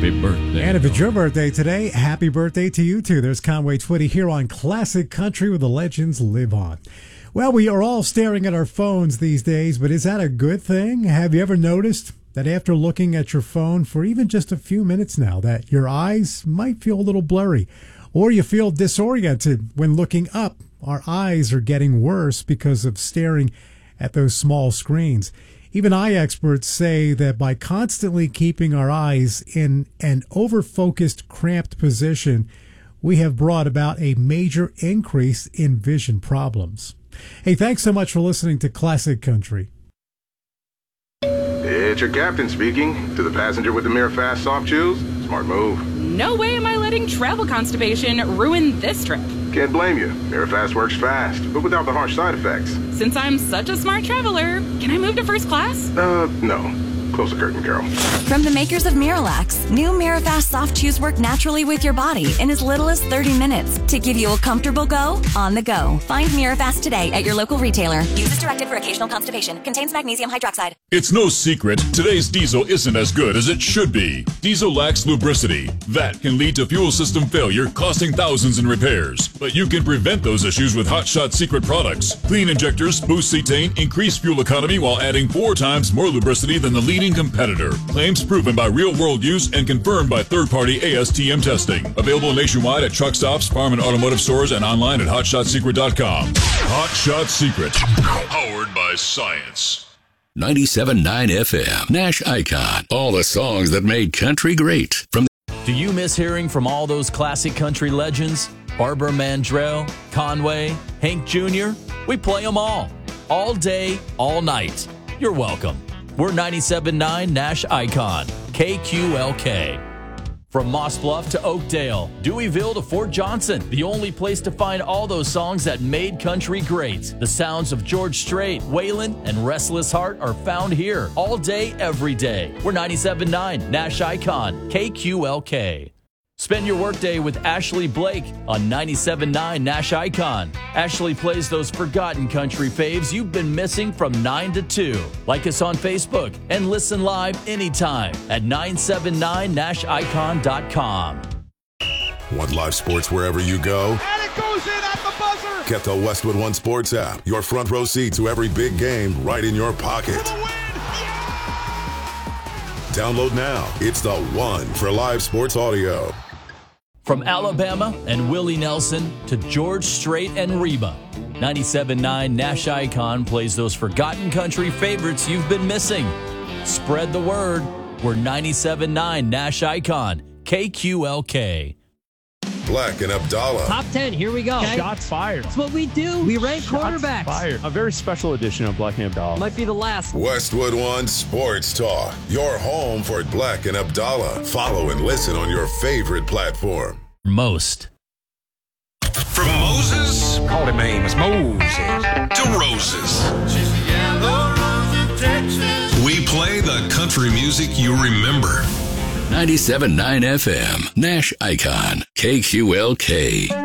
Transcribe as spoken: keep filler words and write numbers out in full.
happy birthday. And if it's your birthday today, happy birthday to you too. There's Conway Twitty here on Classic Country where the legends live on. Well, we are all staring at our phones these days, but is that a good thing? Have you ever noticed that after looking at your phone for even just a few minutes now, that your eyes might feel a little blurry, or you feel disoriented when looking up? Our eyes are getting worse because of staring at those small screens. Even eye experts say that by constantly keeping our eyes in an over-focused, cramped position, we have brought about a major increase in vision problems. Hey, thanks so much for listening to Classic Country. It's your captain speaking. To the passenger with the Mirror Fast soft chews, smart move. No way am I letting travel constipation ruin this trip. Can't blame you. Mirror Fast works fast, but without the harsh side effects. Since I'm such a smart traveler, can I move to first class? Uh, no. Close the curtain, Carol. From the makers of Miralax, new Mirafast soft chews work naturally with your body in as little as thirty minutes to give you a comfortable go on the go. Find Mirafast today at your local retailer. Use as directed for occasional constipation. Contains magnesium hydroxide. It's no secret today's diesel isn't as good as it should be. Diesel lacks lubricity. That can lead to fuel system failure, costing thousands in repairs. But you can prevent those issues with Hot Shot Secret products. Clean injectors, boost cetane, increase fuel economy while adding four times more lubricity than the leading competitor. Claims proven by real-world use and confirmed by third-party A S T M testing. Available nationwide at truck stops, farm and automotive stores, and online at hot shot secret dot com. Hot Shot Secret. Powered by science. ninety-seven point nine F M. Nash Icon. All the songs that made country great. From the- Do you miss hearing from all those classic country legends? Barbara Mandrell, Conway, Hank Junior? We play them all. All day, all night. You're welcome. We're ninety-seven point nine Nash Icon, K Q L K. From Moss Bluff to Oakdale, Deweyville to Fort Johnson, the only place to find all those songs that made country great. The sounds of George Strait, Waylon, and Restless Heart are found here all day, every day. We're ninety-seven point nine Nash Icon, K Q L K. Spend your workday with Ashley Blake on ninety-seven point nine Nash Icon. Ashley plays those forgotten country faves you've been missing from nine to two. Like us on Facebook and listen live anytime at nine seven nine nash icon dot com. Want live sports wherever you go? And it goes in at the buzzer! Get the Westwood One Sports app. Your front row seat to every big game right in your pocket. Download now. It's the one for live sports audio. From Alabama and Willie Nelson to George Strait and Reba, ninety-seven point nine Nash Icon plays those forgotten country favorites you've been missing. Spread the word. We're ninety-seven point nine Nash Icon, K Q L K. Black and Abdallah. Top ten, here we go. Okay? Shots fired. That's what we do. We rank Shots quarterbacks. Fired. A very special edition of Black and Abdallah. Might be the last. Westwood One Sports Talk. Your home for Black and Abdallah. Follow and listen on your favorite platform. Most. From Moses. Call him names. Moses. To Roses. We play the country music you remember. ninety-seven point nine F M. Nash Icon. K Q L K.